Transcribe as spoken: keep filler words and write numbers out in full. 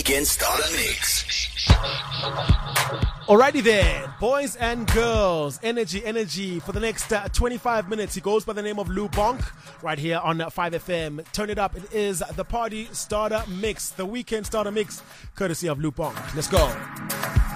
Weekend Starter Mix. Alrighty then, boys and girls, energy, energy for the next uh, twenty-five minutes. He goes by the name of Lou Bonk right here on five F M. Turn it up. It is the Party Starter Mix, the Weekend Starter Mix, courtesy of Lou Bonk. Let's go.